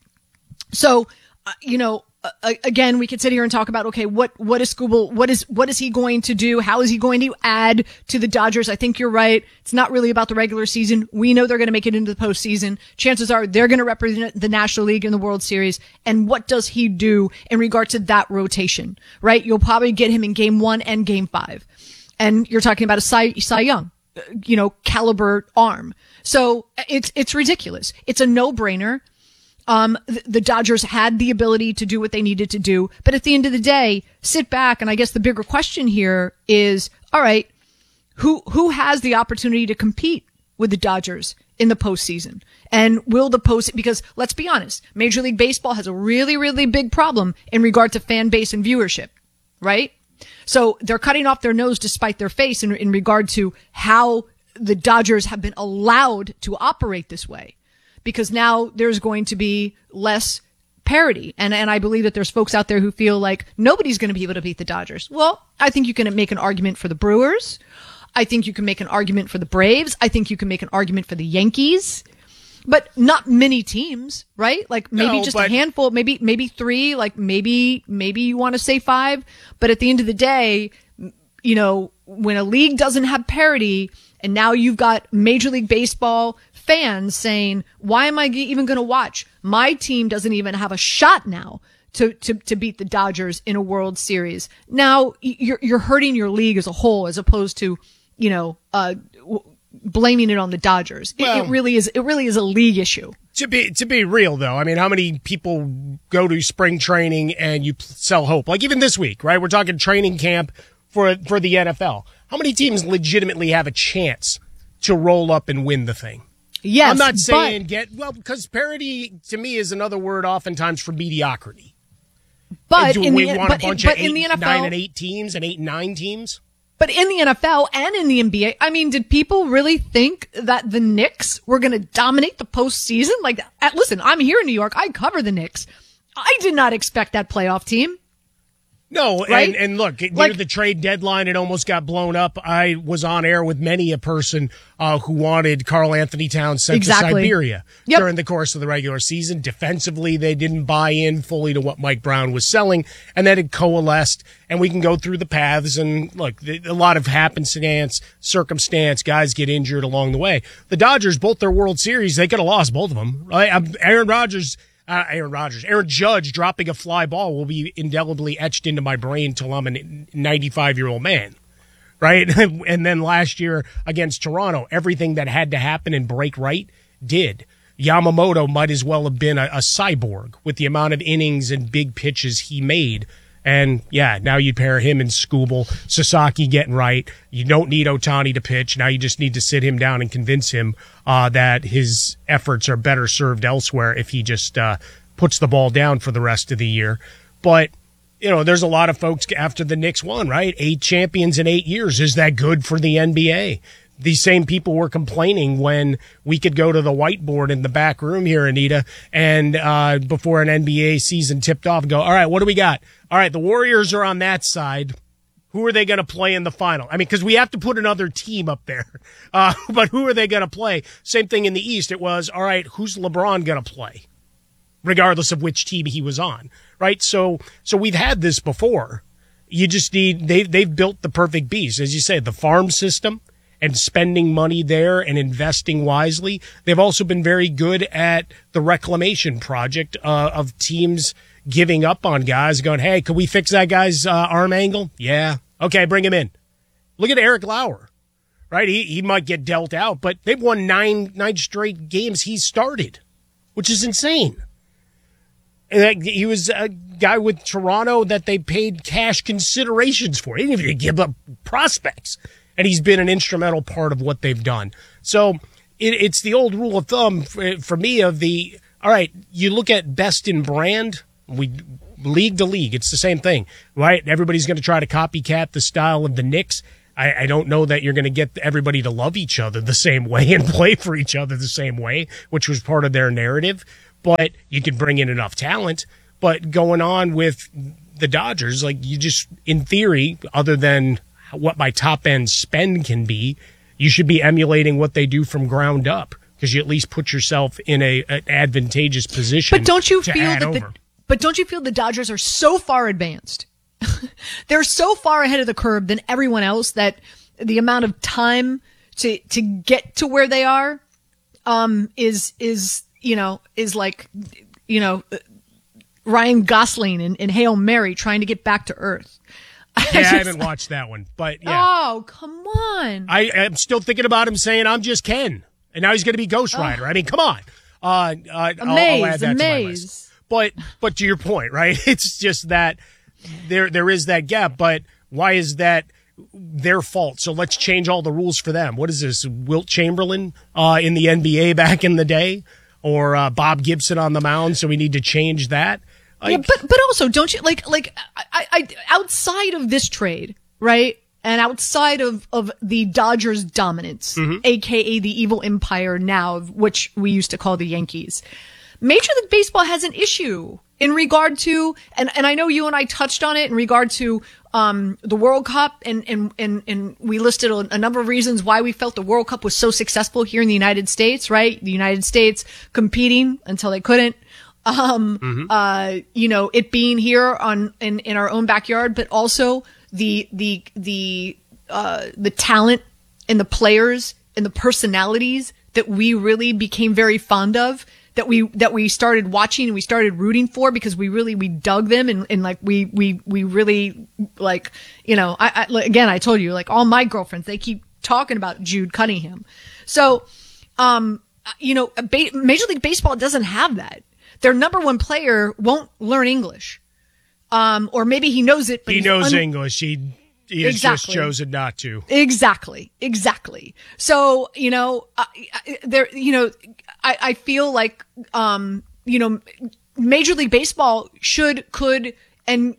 So, uh, you know, uh, again, we could sit here and talk about, okay, what, what is Scooble, what is, what is he going to do? How is he going to add to the Dodgers? I think you're right. It's not really about the regular season. We know they're going to make it into the postseason. Chances are they're going to represent the National League in the World Series. And what does he do in regard to that rotation, right? You'll probably get him in game one and game five. And you're talking about a Cy, Cy Young, you know, caliber arm. So it's, it's ridiculous. It's a no-brainer. Um, the, the Dodgers had the ability to do what they needed to do. But at the end of the day, sit back. And I guess the bigger question here is, all right, who, who has the opportunity to compete with the Dodgers in the postseason? And will the post, because let's be honest, Major League Baseball has a really, really big problem in regard to fan base and viewership, right? So they're cutting off their nose to spite their face in, in regard to how the Dodgers have been allowed to operate this way. Because now there's going to be less parity. And, and I believe that there's folks out there who feel like nobody's going to be able to beat the Dodgers. Well, I think you can make an argument for the Brewers. I think you can make an argument for the Braves. I think you can make an argument for the Yankees. But not many teams, right? Like maybe No, just but- a handful, maybe, maybe three, like maybe, maybe you want to say five. But at the end of the day, you know, when a league doesn't have parity and now you've got Major League Baseball fans saying, why am I g- even going to watch? My team doesn't even have a shot now to, to, to beat the Dodgers in a World Series. Now you're, you're hurting your league as a whole as opposed to, you know, uh, w- blaming it on the Dodgers. It, Well- it really is, it really is a league issue. To be to be real, though, I mean, how many people go to spring training and you p- sell hope? Like even this week, right? We're talking training camp for for the N F L. How many teams legitimately have a chance to roll up and win the thing? Yes, I'm not but- saying get well because parity to me is another word oftentimes for mediocrity. But And do in we the, want but, a bunch but of in eight, the N F L, nine and eight teams and eight and nine teams? But in the N F L and in the N B A, I mean, did people really think that the Knicks were going to dominate the postseason? Like, uh, listen, I'm here in New York. I cover the Knicks. I did not expect that playoff team. No, Right? and, and look, near Like- the trade deadline, it almost got blown up. I was on air with many a person uh, who wanted Karl Anthony Towns sent Exactly. to Siberia Yep. during the course of the regular season. Defensively, they didn't buy in fully to what Mike Brown was selling, and then it coalesced, and we can go through the paths, and look, the, a lot of happenstance, circumstance, guys get injured along the way. The Dodgers, both their World Series, they could have lost both of them. Right? Um, Aaron Rodgers... Uh, Aaron Rodgers, Aaron Judge dropping a fly ball will be indelibly etched into my brain till I'm a ninety-five-year-old man, right? And then last year against Toronto, everything that had to happen and break right did. Yamamoto might as well have been a, a cyborg with the amount of innings and big pitches he made. And, yeah, now you pair him and Scooble, Sasaki getting right. You don't need Ohtani to pitch. Now you just need to sit him down and convince him uh, that his efforts are better served elsewhere if he just uh, puts the ball down for the rest of the year. But, you know, there's a lot of folks after the Knicks won, right? Eight champions in eight years. Is that good for the N B A? These same people were complaining when we could go to the whiteboard in the back room here, Anita, and uh, before an N B A season tipped off and go, all right, what do we got? All right, the Warriors are on that side. Who are they going to play in the final? I mean, because we have to put another team up there. Uh, but who are they going to play? Same thing in the East. It was, all right, who's LeBron going to play? Regardless of which team he was on, right? So so we've had this before. You just need, they, they've built the perfect beast. As you say, the farm system and spending money there and investing wisely. They've also been very good at the reclamation project uh, of teams giving up on guys, going, hey, could we fix that guy's uh, arm angle? Yeah. Okay, bring him in. Look at Eric Lauer, right? He he might get dealt out, but they've won nine nine straight games he started, which is insane. And that, he was a guy with Toronto that they paid cash considerations for. He didn't even give up prospects. And he's been an instrumental part of what they've done. So it, it's the old rule of thumb for, for me of the, all right, you look at best in brand, we league to league, it's the same thing, right? Everybody's going to try to copycat the style of the Knicks. I, I don't know that you're going to get everybody to love each other the same way and play for each other the same way, which was part of their narrative. But you can bring in enough talent. But going on with the Dodgers, like you just, in theory, other than what my top end spend can be, you should be emulating what they do from ground up because you at least put yourself in a an advantageous position. But don't you to feel add that? over. The, but don't you feel the Dodgers are so far advanced? They're so far ahead of the curve than everyone else that the amount of time to to get to where they are um, is is. you know, is like, you know, Ryan Gosling in, in Hail Mary trying to get back to Earth. Yeah, I, just, I haven't watched that one, but yeah. Oh, come on. I am still thinking about him saying, I'm just Ken. And now he's going to be Ghost Rider. Oh. I mean, come on. Uh, uh, a I'll, maze, I'll add that a to my maze. list. But, but to your point, right? It's just that there there is that gap, but why is that their fault? So let's change all the rules for them. What is this, Wilt Chamberlain uh, in the N B A back in the day? Or uh, Bob Gibson on the mound, so we need to change that. Like, yeah, but but also, don't you like like I, I outside of this trade, right, and outside of of the Dodgers' dominance, mm-hmm. aka the evil empire now, which we used to call the Yankees, Major League Baseball has an issue in regard to, and and I know you and I touched on it in regard to um the World Cup, and and and and we listed a, a number of reasons why we felt the World Cup was so successful here in the United States, right? The United States competing until they couldn't. Um, mm-hmm. uh, you know, it being here on in in our own backyard, but also the the the uh the talent and the players and the personalities that we really became very fond of. That we that we started watching and we started rooting for because we really we dug them and, and like we we we really like you know I, I again I told you like all my girlfriends they keep talking about Jude Cunningham, so um you know ba- Major League Baseball doesn't have that. Their number one player won't learn English, um or maybe he knows it but he he's knows un- English he. He has exactly. just chosen not to. Exactly. Exactly. So, you know, uh, there, you know, I, I feel like, um, you know, Major League Baseball should, could, and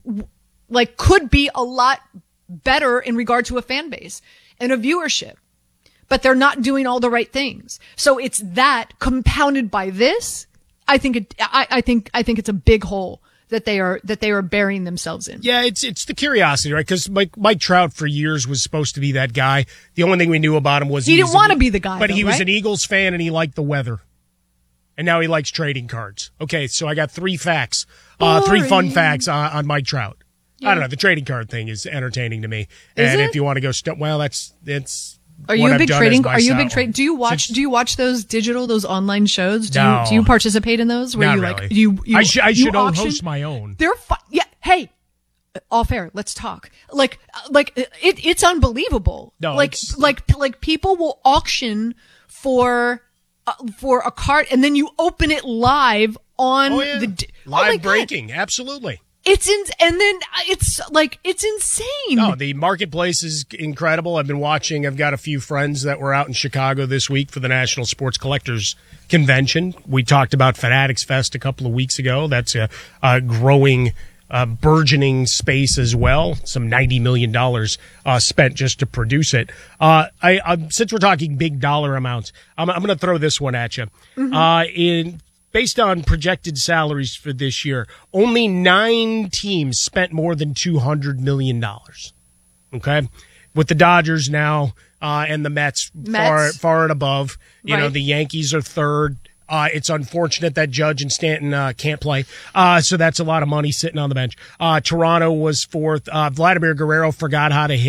like could be a lot better in regard to a fan base and a viewership, but they're not doing all the right things. So it's that compounded by this. I think it, I, I think, I think it's a big hole that they are that they are burying themselves in. Yeah, it's it's the curiosity, right? Because Mike Mike Trout for years was supposed to be that guy. The only thing we knew about him was he, he didn't want to be the guy, but though, he was right? an Eagles fan and he liked the weather, and now he likes trading cards. Okay, so I got three facts, uh, three fun facts on, on Mike Trout. Yeah. I don't know. The trading card thing is entertaining to me, is and it? if you want to go, st- well, that's that's. Are you a big trading? Are you a big trade? Do you watch? Do you watch those digital, those online shows? Do no. you do you participate in those? Where Not you really. like you? you I, sh- I you should auction? host my own. They're fu- yeah. Hey, all fair. Let's talk. Like like it. It's unbelievable. No, like it's, like like people will auction for uh, for a card, and then you open it live on oh, yeah. the live oh my breaking. God. Absolutely. It's in, and then it's like it's insane. Oh, the marketplace is incredible. I've been watching. I've got a few friends that were out in Chicago this week for the National Sports Collectors Convention. We talked about Fanatics Fest a couple of weeks ago. That's a, a growing, uh, burgeoning space as well. Some ninety million dollars uh, spent just to produce it. Uh, I, I since we're talking big dollar amounts, I'm, I'm going to throw this one at you. Mm-hmm. Uh, in Based on projected salaries for this year, only nine teams spent more than two hundred million dollars. Okay? With the Dodgers now uh, and the Mets, Mets. far far and above. You Right. know, the Yankees are third. Uh, it's unfortunate that Judge and Stanton uh, can't play. Uh, so that's a lot of money sitting on the bench. Uh, Toronto was fourth. Uh, Vladimir Guerrero forgot how to hit.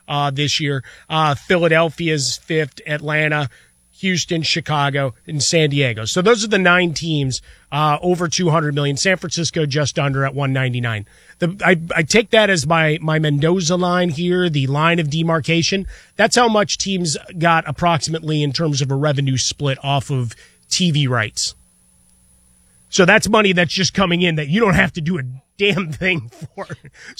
uh, this year. Uh, Philadelphia's fifth, Atlanta, Houston, Chicago, and San Diego. So those are the nine teams uh, over two hundred million. San Francisco just under at one ninety-nine. The, I, I take that as my, my Mendoza line here, the line of demarcation. That's how much teams got approximately in terms of a revenue split off of T V rights. So that's money that's just coming in that you don't have to do a damn thing for.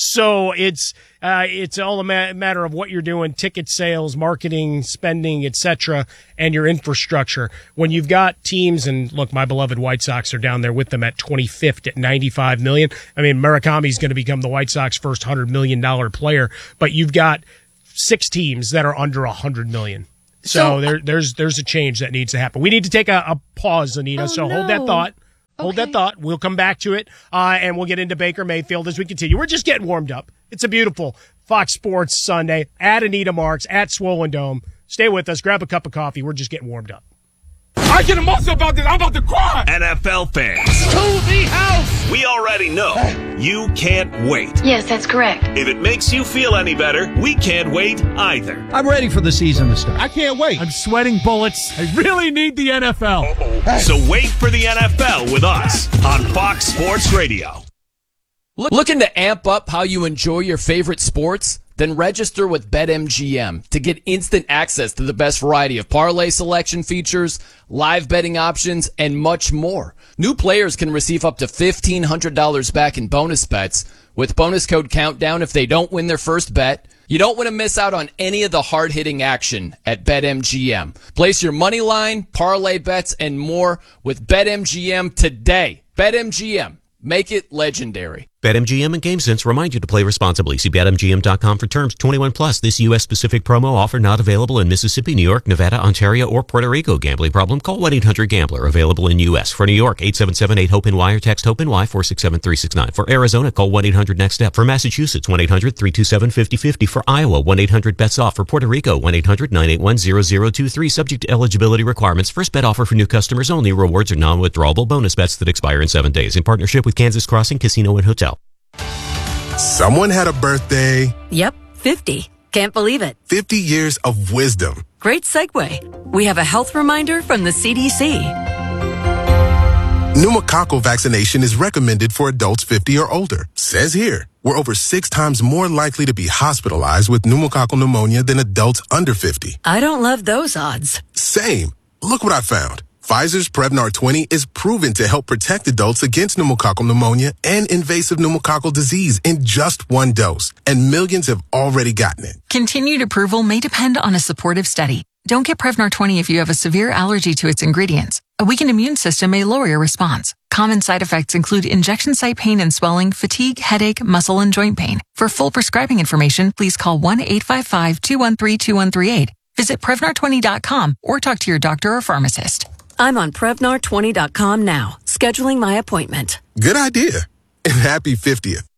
So it's uh, it's all a ma- matter of what you're doing, ticket sales, marketing, spending, et cetera, and your infrastructure. When you've got teams, and look, my beloved White Sox are down there with them at twenty-fifth at ninety-five million dollars. I mean, Murakami's going to become the White Sox first one hundred million dollars player, but you've got six teams that are under one hundred million dollars. So, so there, there's there's a change that needs to happen. We need to take a, a pause, Anita, oh, so no. hold that thought. Hold Okay. that thought. We'll come back to it, uh, and we'll get into Baker Mayfield as we continue. We're just getting warmed up. It's a beautiful Fox Sports Sunday. At Anita Marks, at Swollen Dome. Stay with us. Grab a cup of coffee. We're just getting warmed up. I get emotional about this. I'm about to cry. N F L fans, To the house. we already know you can't wait. Yes, that's correct. If it makes you feel any better, we can't wait either. I'm ready for the season to start. I can't wait. I'm sweating bullets. I really need the N F L. So wait for the N F L with us on Fox Sports Radio. Looking to amp up how you enjoy your favorite sports? Then register with BetMGM to get instant access to the best variety of parlay selection features, live betting options, and much more. New players can receive up to fifteen hundred dollars back in bonus bets with bonus code COUNTDOWN if they don't win their first bet. You don't want to miss out on any of the hard-hitting action at BetMGM. Place your money line, parlay bets, and more with BetMGM today. BetMGM. Make it legendary. BetMGM and GameSense remind you to play responsibly. See Bet M G M dot com for terms. twenty-one plus. This U S specific promo offer not available in Mississippi, New York, Nevada, Ontario, or Puerto Rico. Gambling problem? Call one eight hundred gambler. Available in U S. For New York, eight seven seven eight hope N Y or text HOPE-NY four six seven three six nine. For Arizona, call one eight hundred next step. For Massachusetts, one eight hundred three two seven five zero five zero. For Iowa, one eight hundred bets off. For Puerto Rico, one eight hundred nine eight one zero zero two three. Subject to eligibility requirements. First bet offer for new customers only. Rewards are non-withdrawable bonus bets that expire in seven days. In partnership with Kansas Crossing Casino and Hotel. Someone had a birthday. Yep, fifty. Can't believe it. fifty years of wisdom. Great segue. We have a health reminder from the C D C. Pneumococcal vaccination is recommended for adults fifty or older. Says here, we're over six times more likely to be hospitalized with pneumococcal pneumonia than adults under fifty. I don't love those odds. Same. Look what I found. Pfizer's Prevnar twenty is proven to help protect adults against pneumococcal pneumonia and invasive pneumococcal disease in just one dose, and millions have already gotten it. Continued approval may depend on a supportive study. Don't get Prevnar twenty if you have a severe allergy to its ingredients. A weakened immune system may lower your response. Common side effects include injection site pain and swelling, fatigue, headache, muscle, and joint pain. For full prescribing information, please call one eight five five two one three two one three eight. Visit Prevnar twenty dot com or talk to your doctor or pharmacist. I'm on Prevnar twenty dot com now, scheduling my appointment. Good idea. And happy fiftieth.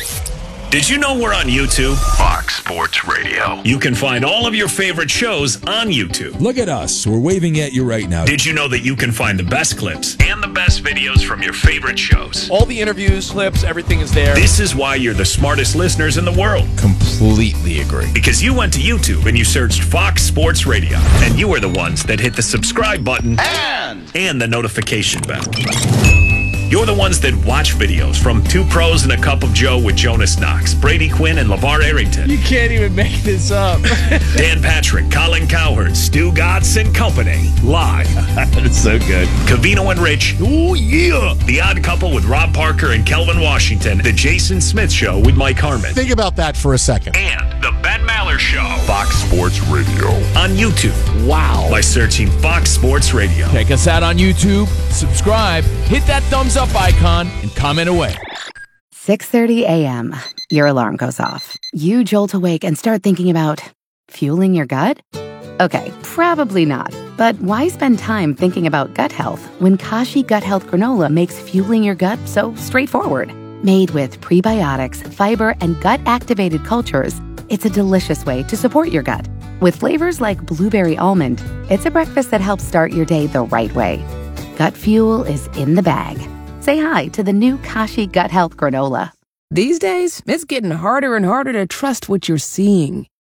Did you know we're on YouTube? Fox Sports Radio. You can find all of your favorite shows on YouTube. Look at us. We're waving at you right now. Did you know that you can find the best clips and the best videos from your favorite shows? All the interviews, clips, everything is there. This is why you're the smartest listeners in the world. Completely agree. Because you went to YouTube and you searched Fox Sports Radio, and you were the ones that hit the subscribe button and, and the notification bell. You're the ones that watch videos from Two Pros and a Cup of Joe with Jonas Knox, Brady Quinn, and LeVar Arrington. You can't even make this up. Dan Patrick, Colin Cowherd, Stu Gatz, and company. Live. That's so good. Covino and Rich. Oh, yeah. The Odd Couple with Rob Parker and Kelvin Washington. The Jason Smith Show with Mike Harmon. Think about that for a second. And The Ben Maller Show. Fox Sports Radio. On YouTube. Wow. By searching Fox Sports Radio. Check us out on YouTube. Subscribe. Hit that thumbs up icon and comment away. six thirty a.m. Your alarm goes off. You jolt awake and start thinking about fueling your gut? Okay, probably not. But why spend time thinking about gut health when Kashi Gut Health Granola makes fueling your gut so straightforward? Made with prebiotics, fiber, and gut-activated cultures, it's a delicious way to support your gut. With flavors like blueberry almond, it's a breakfast that helps start your day the right way. Gut fuel is in the bag. Say hi to the new Kashi Gut Health Granola. These days, it's getting harder and harder to trust what you're seeing.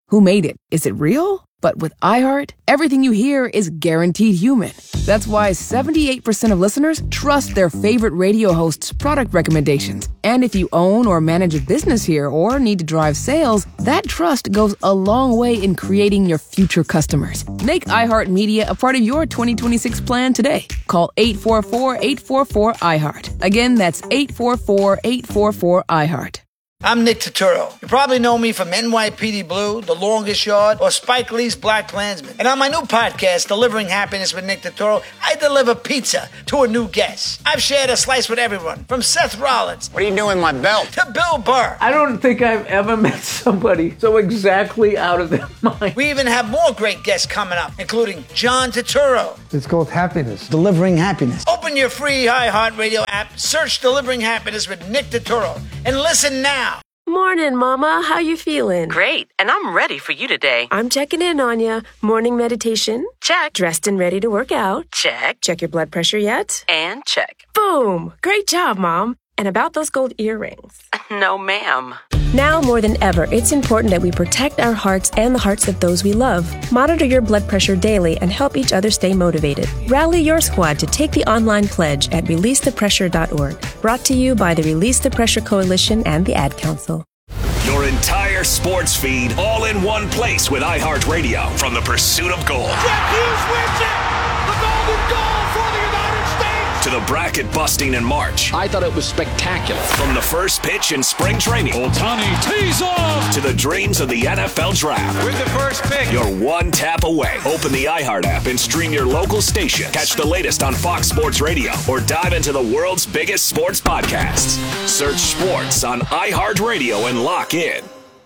Who made it? Is it real? But with iHeart, everything you hear is guaranteed human. That's why seventy-eight percent of listeners trust their favorite radio host's product recommendations. And if you own or manage a business here or need to drive sales, that trust goes a long way in creating your future customers. Make iHeartMedia a part of your twenty twenty-six plan today. Call eight four four, eight four four, iHeart. Again, that's eight four four, eight four four, iHeart. I'm Nick Turturro. You probably know me from N Y P D Blue, The Longest Yard, or Spike Lee's Black Klansman. And on my new podcast, Delivering Happiness with Nick Turturro, I deliver pizza to a new guest. I've shared a slice with everyone, from Seth Rollins. What are you doing with my belt? To Bill Burr. I don't think I've ever met somebody so exactly out of their mind. We even have more great guests coming up, including John Turturro. It's called Happiness. Delivering Happiness. Open your free iHeartRadio app, search Delivering Happiness with Nick Turturro, and listen now. Morning, Mama. How you feeling? Great, and I'm ready for you today. I'm checking in on you. Morning meditation? Check. Dressed and ready to work out? Check. Check your blood pressure yet? And check. Boom! Great job, Mom. And about those gold earrings? No, ma'am. Now more than ever, it's important that we protect our hearts and the hearts of those we love. Monitor your blood pressure daily and help each other stay motivated. Rally your squad to take the online pledge at release the pressure dot org. Brought to you by the Release the Pressure Coalition and the Ad Council. Your entire sports feed all in one place with iHeartRadio from the pursuit of gold. Jack Hughes wins it! The golden goal for the United States! To the bracket busting in March. I thought it was spectacular. From the first pitch in spring training. Ohtani tees off! To the dreams of the N F L draft. With the first pick. You're one tap away. Open the iHeart app and stream your local station. Catch the latest on Fox Sports Radio or dive into the world's biggest sports podcasts. Search sports on iHeartRadio and lock in.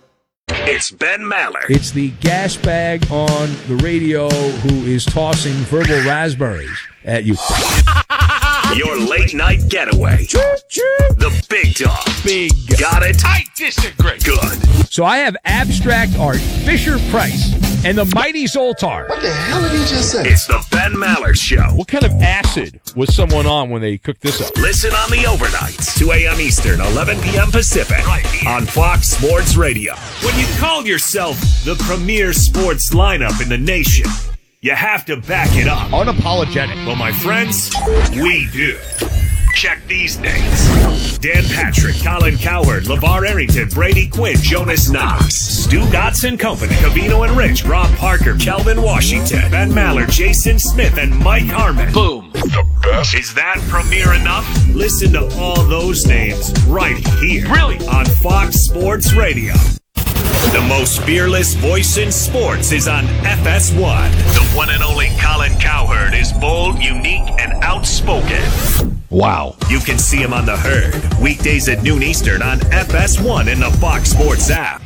It's Ben Maller. It's the gas bag on the radio who is tossing verbal raspberries at you. Your late night getaway. The big dog. Big. Got it? I disagree. Good. So I have abstract art, Fisher Price, and the Mighty Zoltar. What the hell did he just say? It's the Ben Maller Show. What kind of acid was someone on when they cooked this up? Listen on the overnights, two a.m. Eastern, eleven p.m. Pacific, right here on Fox Sports Radio. When you call yourself the premier sports lineup in the nation, you have to back it up. Unapologetic. Well, my friends, we do. Check these names. Dan Patrick, Colin Cowherd, LeVar Arrington, Brady Quinn, Jonas Knox, Stu Dotson Company, Cavino and Rich, Rob Parker, Kelvin Washington, Ben Maller, Jason Smith, and Mike Harmon. Boom. The best. Is that premiere enough? Listen to all those names right here. Really? On Fox Sports Radio. The most fearless voice in sports is on F S one. The one and only Colin Cowherd is bold, unique, and outspoken. Wow. You can see him on The Herd, weekdays at noon Eastern on F S one in the Fox Sports app.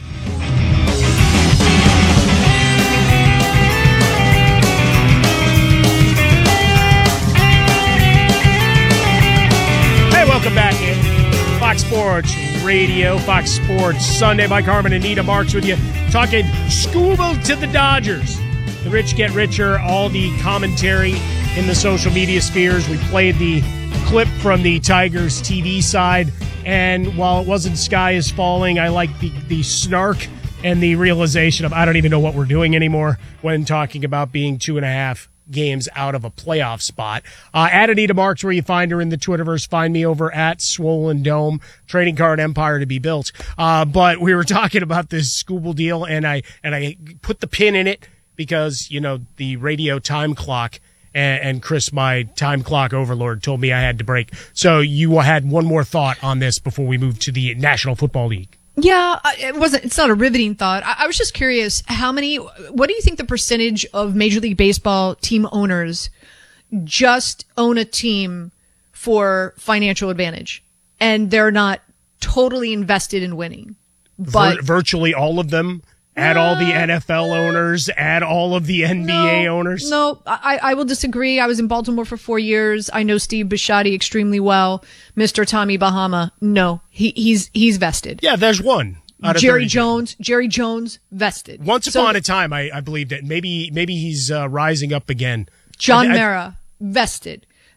Hey, welcome back in. Fox Sports Radio, Fox Sports Sunday. Mike Harmon and Nita Marks with you, talking Scooble to the Dodgers. The rich get richer, all the commentary in the social media spheres. We played the clip from the Tigers T V side, and while it wasn't Sky is Falling, I like the, the snark and the realization of I don't even know what we're doing anymore when talking about being two and a half games out of a playoff spot. Uh, at Anita Marks, where you find her in the Twitterverse. Find me over at Swollen Dome, trading card empire to be built. Uh, but we were talking about this Scooble deal, and I and I put the pin in it because, you know, the radio time clock and, and Chris, my time clock overlord, told me I had to break. So you had one more thought on this before we move to the National Football League. Yeah, it wasn't. It's not a riveting thought. I, I was just curious, how many? What do you think the percentage of Major League Baseball team owners just own a team for financial advantage, and they're not totally invested in winning? But Vir- virtually all of them. Add all the N F L owners, add all of the N B A no, owners. No, I, I will disagree. I was in Baltimore for four years. I know Steve Bisciotti extremely well. Mister Tommy Bahama, no, he, he's he's vested. Yeah, there's one. Out of Jerry thirty. Jones, Jerry Jones vested. Once So- upon a time, I, I believed it. Maybe maybe he's uh, rising up again. John I- I- Mara vested.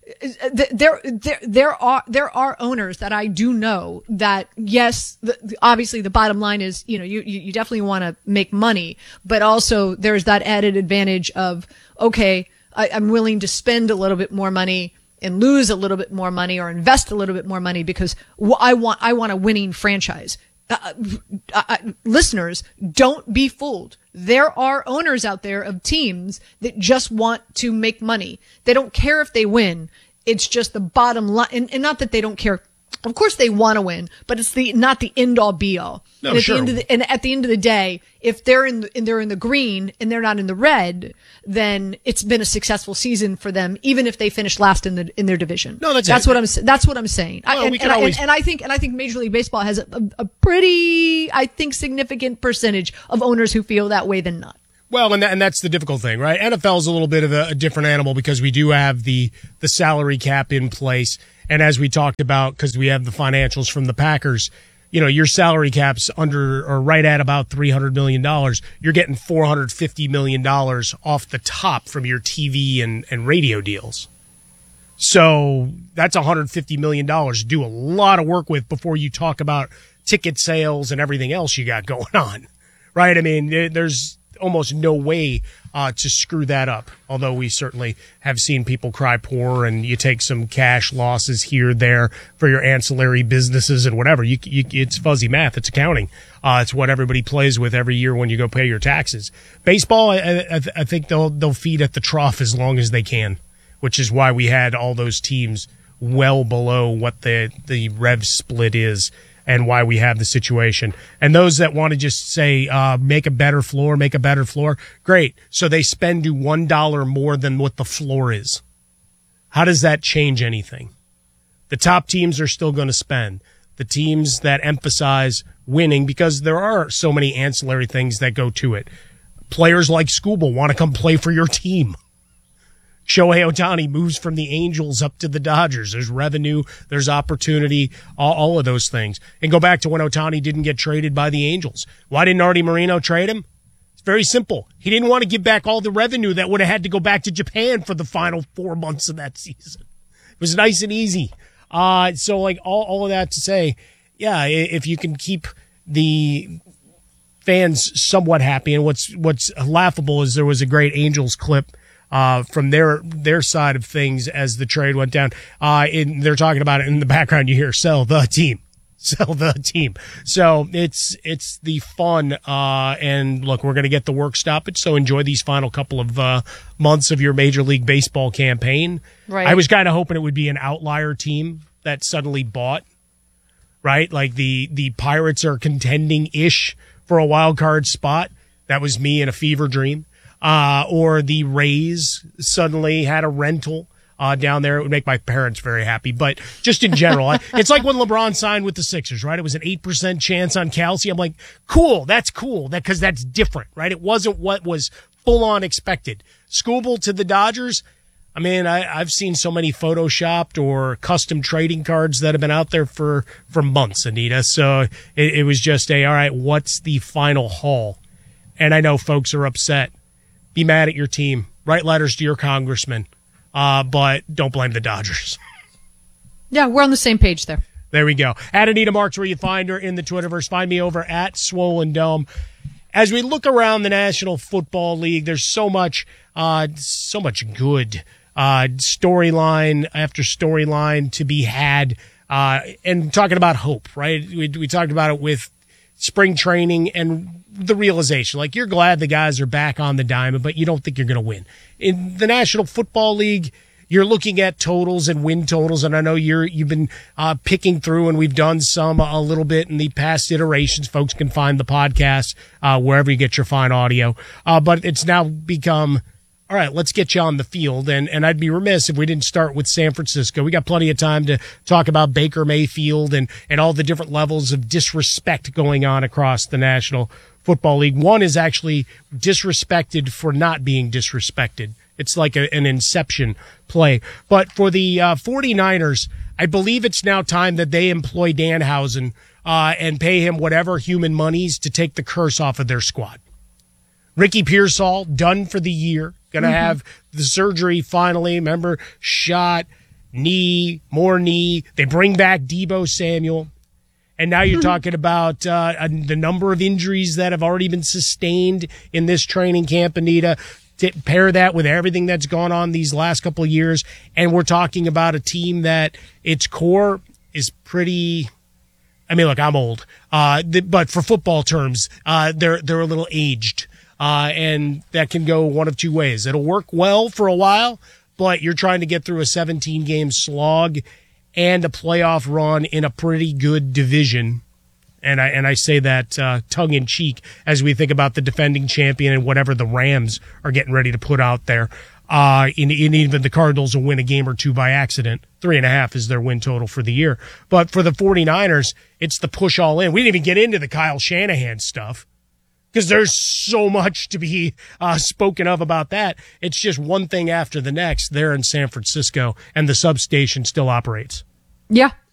there, there, there are, there are owners that I do know that, yes, the, obviously the bottom line is, you know, you, you definitely want to make money, but also there's that added advantage of, okay, I, I'm willing to spend a little bit more money and lose a little bit more money or invest a little bit more money because I want, I want a winning franchise. Uh, uh, listeners, don't be fooled. There are owners out there of teams that just want to make money. They don't care if they win. It's just the bottom line. And, and not that they don't care. Of course they want to win, but it's the not the end all be all. No, and at sure. the end of the, and at the end of the day, if they're in the, and they're in the green and they're not in the red, then it's been a successful season for them, even if they finish last in the in their division. No, that's that's it. what I'm that's what I'm saying. Well, I, and, we can and, I, always- and, and I think and I think Major League Baseball has a, a, a pretty I think significant percentage of owners who feel that way than not. Well, and that, and that's the difficult thing, right? N F L is a little bit of a, a different animal because we do have the the salary cap in place. And as we talked about, because we have the financials from the Packers, you know, your salary cap's under or right at about three hundred million dollars. You're getting four hundred fifty million dollars off the top from your T V and, and radio deals. So that's one hundred fifty million dollars to do a lot of work with before you talk about ticket sales and everything else you got going on, right? I mean, there- there's almost no way uh, to screw that up, although we certainly have seen people cry poor, and you take some cash losses here, there for your ancillary businesses and whatever. You, you, it's fuzzy math. It's accounting. Uh, it's what everybody plays with every year when you go pay your taxes. Baseball, I, I, I think they'll they'll feed at the trough as long as they can, which is why we had all those teams well below what the, the rev split is, and why we have the situation. And those that want to just say, uh, make a better floor, make a better floor, great. So they spend you one dollar more than what the floor is. How does that change anything? The top teams are still going to spend. The teams that emphasize winning, because there are so many ancillary things that go to it. Players like Scooble want to come play for your team. Shohei Ohtani moves from the Angels up to the Dodgers. There's revenue, there's opportunity, all, all of those things. And go back to when Ohtani didn't get traded by the Angels. Why didn't Artie Moreno trade him? It's very simple. He didn't want to give back all the revenue that would have had to go back to Japan for the final four months of that season. It was nice and easy. Uh, so like all, all of that to say, yeah, if you can keep the fans somewhat happy, and what's, what's laughable is there was a great Angels clip Uh, from their their side of things as the trade went down. Uh, in, they're talking about it in the background. You hear "sell the team, sell the team." So it's it's the fun. Uh, and look, we're going to get the work stoppage. So enjoy these final couple of uh, months of your Major League Baseball campaign. Right. I was kind of hoping it would be an outlier team that suddenly bought. Right, like the the Pirates are contending ish for a wild card spot. That was me in a fever dream. Uh, or the Rays suddenly had a rental uh, down there. It would make my parents very happy. But just in general, I, it's like when LeBron signed with the Sixers, right? It was an eight percent chance on Kelsey. I'm like, cool, that's cool, that because that's different, right? It wasn't what was full-on expected. Scooble to the Dodgers, I mean, I, I've seen so many photoshopped or custom trading cards that have been out there for, for months, Anita. So it, it was just a, all right, what's the final haul? And I know folks are upset. Be mad at your team. Write letters to your congressman. Uh, but don't blame the Dodgers. Yeah, we're on the same page there. There we go. At Anita Marks, where you find her in the Twitterverse. Find me over at Swollen Dome. As we look around the National Football League, there's so much, uh, so much good uh, storyline after storyline to be had. Uh, and talking about hope, right? We, we talked about it with spring training and the realization, like, you're glad the guys are back on the diamond, but you don't think you're going to win. In the National Football League, you're looking at totals and win totals, and I know you're, you've been uh, picking through, and we've done some a little bit in the past iterations. Folks can find the podcast uh, wherever you get your fine audio. Uh, but it's now become, all right, let's get you on the field. And, and I'd be remiss if we didn't start with San Francisco. We got plenty of time to talk about Baker Mayfield and, and all the different levels of disrespect going on across the National Football League. One is actually disrespected for not being disrespected. It's like a, an inception play. But for the uh, 49ers, I believe it's now time that they employ Danhausen uh, and pay him whatever human monies to take the curse off of their squad. Ricky Pearsall, done for the year. Going to mm-hmm. have the surgery finally. Remember, shot. knee, more knee. They bring back Deebo Samuel. And now you're talking about uh, the number of injuries that have already been sustained in this training camp, Anita. To pair that with everything that's gone on these last couple of years, and we're talking about a team that its core is pretty. I mean, look, I'm old, uh, th- but for football terms, uh, they're they're a little aged, uh, and that can go one of two ways. It'll work well for a while, but you're trying to get through a seventeen game slog and a playoff run in a pretty good division. And I and I say that uh, tongue in cheek as we think about the defending champion and whatever the Rams are getting ready to put out there. Uh, and, and even the Cardinals will win a game or two by accident. Three and a half is their win total for the year. But for the 49ers, it's the push all in. We didn't even get into the Kyle Shanahan stuff because there's so much to be uh, spoken of about that. It's just one thing after the next there in San Francisco, and the substation still operates. Yeah.